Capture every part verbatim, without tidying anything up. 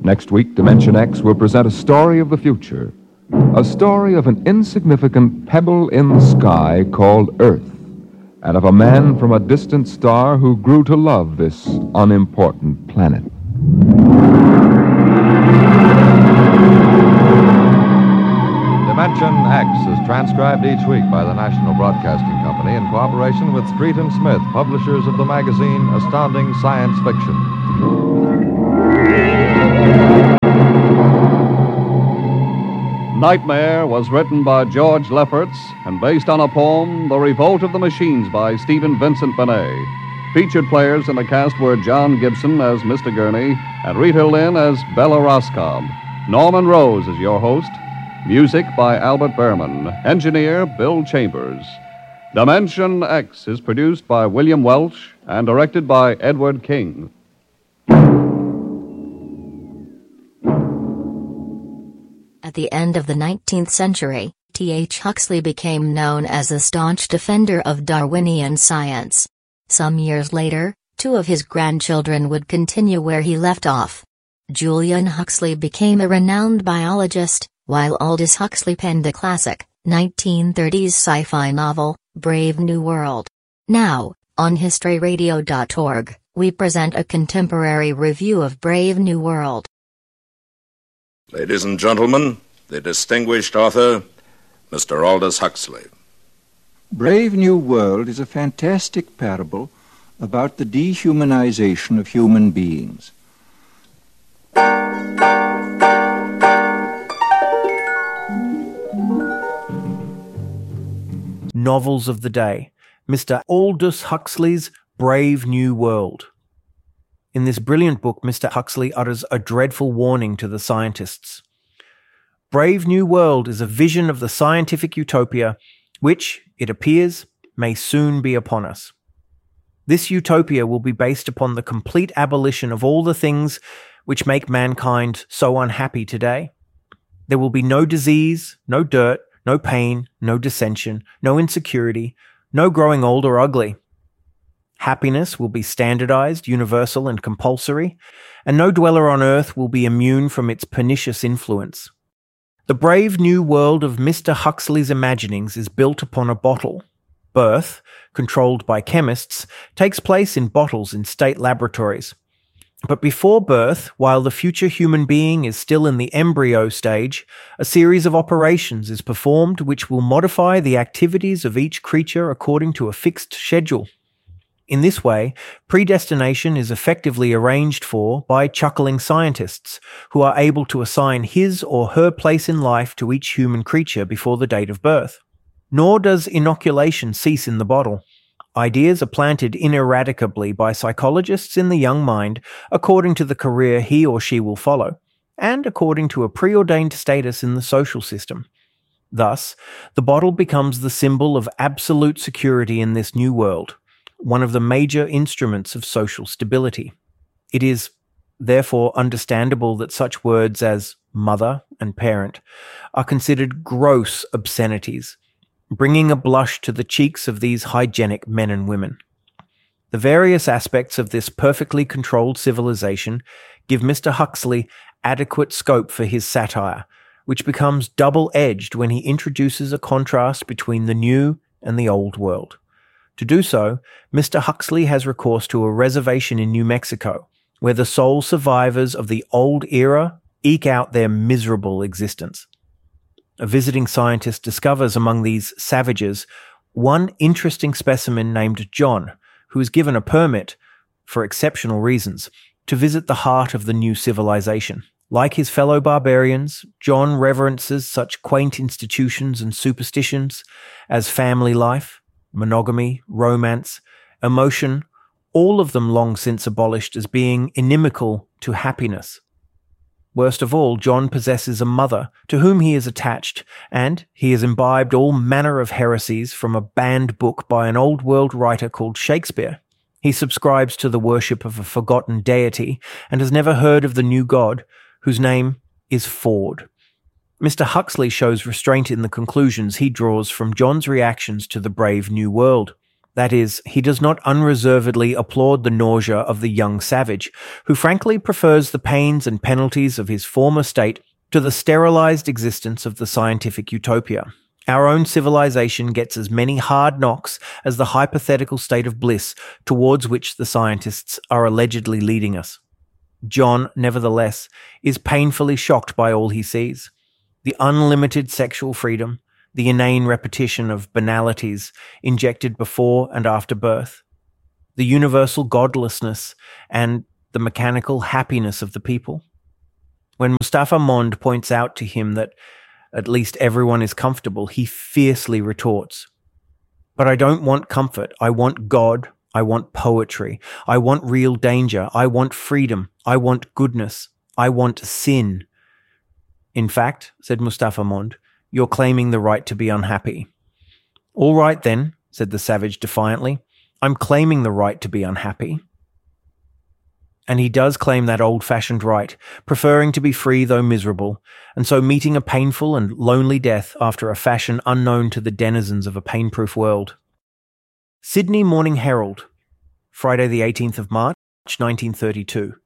Next week, Dimension X will present a story of the future, a story of an insignificant pebble in the sky called Earth, and of a man from a distant star who grew to love this unimportant planet. Dimension X is transcribed each week by the National Broadcasting Company in cooperation with Street and Smith, publishers of the magazine Astounding Science Fiction. Nightmare was written by George Lefferts and based on a poem, The Revolt of the Machines by Stephen Vincent Benet. Featured players in the cast were John Gibson as Mister Gurney and Rita Lynn as Bella Roscoe. Norman Rose is your host. Music by Albert Berman. Engineer Bill Chambers. Dimension X is produced by William Welch and directed by Edward King. At the end of the nineteenth century, T H Huxley became known as a staunch defender of Darwinian science. Some years later, two of his grandchildren would continue where he left off. Julian Huxley became a renowned biologist, while Aldous Huxley penned the classic, nineteen thirties sci-fi novel, Brave New World. Now, on History Radio dot org, we present a contemporary review of Brave New World. Ladies and gentlemen, the distinguished author, Mister Aldous Huxley. Brave New World is a fantastic parable about the dehumanization of human beings. Novels of the day. Mister Aldous Huxley's Brave New World. In this brilliant book, Mister Huxley utters a dreadful warning to the scientists. Brave New World is a vision of the scientific utopia which, it appears, may soon be upon us. This utopia will be based upon the complete abolition of all the things which make mankind so unhappy today. There will be no disease, no dirt, no pain, no dissension, no insecurity, no growing old or ugly. Happiness will be standardized, universal, and compulsory, and no dweller on earth will be immune from its pernicious influence. The brave new world of Mister Huxley's imaginings is built upon a bottle. Birth, controlled by chemists, takes place in bottles in state laboratories. But before birth, while the future human being is still in the embryo stage, a series of operations is performed which will modify the activities of each creature according to a fixed schedule. In this way, predestination is effectively arranged for by chuckling scientists, who are able to assign his or her place in life to each human creature before the date of birth. Nor does inoculation cease in the bottle. Ideas are planted ineradicably by psychologists in the young mind according to the career he or she will follow, and according to a preordained status in the social system. Thus, the bottle becomes the symbol of absolute security in this new world, one of the major instruments of social stability. It is, therefore, understandable that such words as mother and parent are considered gross obscenities, bringing a blush to the cheeks of these hygienic men and women. The various aspects of this perfectly controlled civilization give Mister Huxley adequate scope for his satire, which becomes double-edged when he introduces a contrast between the new and the old world. To do so, Mister Huxley has recourse to a reservation in New Mexico, where the sole survivors of the old era eke out their miserable existence. A visiting scientist discovers among these savages one interesting specimen named John, who is given a permit, for exceptional reasons, to visit the heart of the new civilization. Like his fellow barbarians, John reverences such quaint institutions and superstitions as family life, monogamy, romance, emotion, all of them long since abolished as being inimical to happiness. Worst of all, John possesses a mother to whom he is attached, and he has imbibed all manner of heresies from a banned book by an old world writer called Shakespeare. He subscribes to the worship of a forgotten deity and has never heard of the new god, whose name is Ford. Mister Huxley shows restraint in the conclusions he draws from John's reactions to the brave new world. That is, he does not unreservedly applaud the nausea of the young savage, who frankly prefers the pains and penalties of his former state to the sterilized existence of the scientific utopia. Our own civilization gets as many hard knocks as the hypothetical state of bliss towards which the scientists are allegedly leading us. John, nevertheless, is painfully shocked by all he sees. The unlimited sexual freedom, the inane repetition of banalities injected before and after birth, the universal godlessness, and the mechanical happiness of the people. When Mustafa Mond points out to him that at least everyone is comfortable, he fiercely retorts, "But I don't want comfort. I want God. I want poetry. I want real danger. I want freedom. I want goodness. I want sin." "In fact," said Mustafa Mond, "you're claiming the right to be unhappy." "All right then," said the savage defiantly, "I'm claiming the right to be unhappy." And he does claim that old-fashioned right, preferring to be free though miserable, and so meeting a painful and lonely death after a fashion unknown to the denizens of a pain-proof world. Sydney Morning Herald, Friday the eighteenth of March, nineteen thirty-two.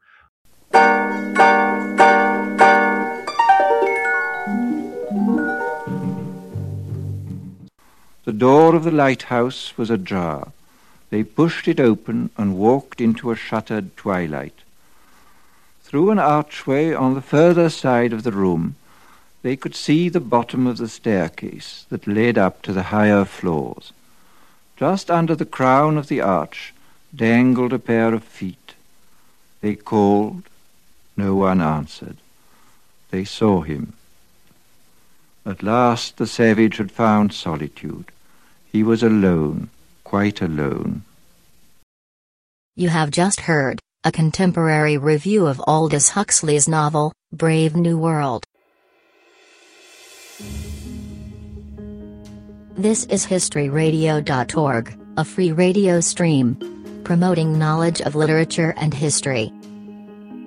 The door of the lighthouse was ajar. They pushed it open and walked into a shuttered twilight. Through an archway on the further side of the room, they could see the bottom of the staircase that led up to the higher floors. Just under the crown of the arch dangled a pair of feet. They called. No one answered. They saw him. At last the savage had found solitude. He was alone, quite alone. You have just heard a contemporary review of Aldous Huxley's novel, Brave New World. This is history radio dot org, a free radio stream promoting knowledge of literature and history.